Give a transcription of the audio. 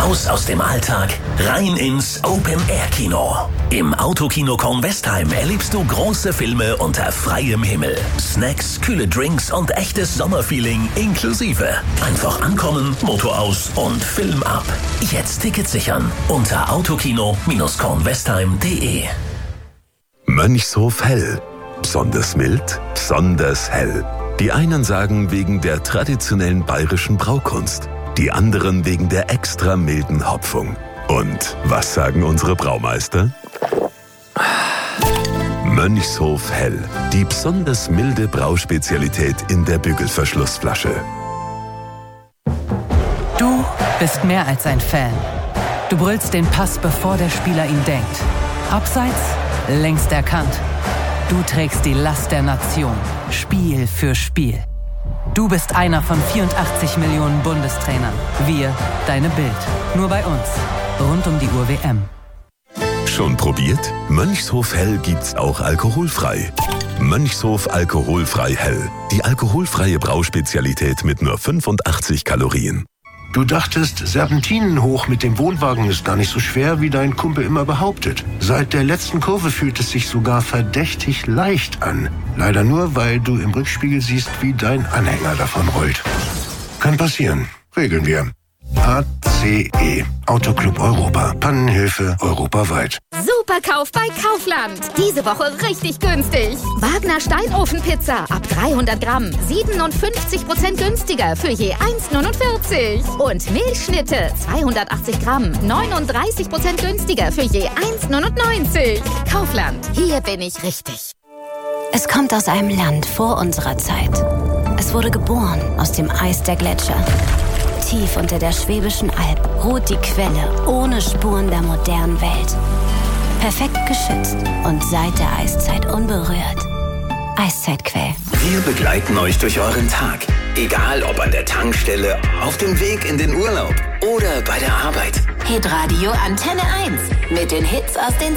Raus aus dem Alltag, rein ins Open-Air-Kino. Im Autokino Kornwestheim erlebst du große Filme unter freiem Himmel. Snacks, kühle Drinks und echtes Sommerfeeling inklusive. Einfach ankommen, Motor aus und Film ab. Jetzt Tickets sichern unter autokino-kornwestheim.de. Mönchshof Hell. Besonders mild, besonders hell. Die einen sagen wegen der traditionellen bayerischen Braukunst, die anderen wegen der extra milden Hopfung. Und was sagen unsere Braumeister? Mönchshof Hell, die besonders milde Brauspezialität in der Bügelverschlussflasche. Du bist mehr als ein Fan. Du brüllst den Pass, bevor der Spieler ihn denkt. Abseits, längst erkannt. Du trägst die Last der Nation, Spiel für Spiel. Du bist einer von 84 Millionen Bundestrainern. Wir, deine Bild. Nur bei uns. Rund um die Uhr WM. Schon probiert? Mönchshof Hell gibt's auch alkoholfrei. Mönchshof Alkoholfrei Hell. Die alkoholfreie Brauspezialität mit nur 85 Kalorien. Du dachtest, Serpentinen hoch mit dem Wohnwagen ist gar nicht so schwer, wie dein Kumpel immer behauptet. Seit der letzten Kurve fühlt es sich sogar verdächtig leicht an. Leider nur, weil du im Rückspiegel siehst, wie dein Anhänger davon rollt. Kann passieren. Regeln wir. ACE. Autoclub Europa. Pannenhilfe europaweit. Superkauf bei Kaufland. Diese Woche richtig günstig. Wagner Steinofenpizza ab 300 Gramm. 57% günstiger für je 1,49. Und Milchschnitte 280 Gramm. 39% günstiger für je 1,99. Kaufland. Hier bin ich richtig. Es kommt aus einem Land vor unserer Zeit. Es wurde geboren aus dem Eis der Gletscher. Tief unter der Schwäbischen Alb ruht die Quelle ohne Spuren der modernen Welt. Perfekt geschützt und seit der Eiszeit unberührt. Eiszeitquell. Wir begleiten euch durch euren Tag. Egal ob an der Tankstelle, auf dem Weg in den Urlaub oder bei der Arbeit. Hitradio Antenne 1 mit den Hits aus den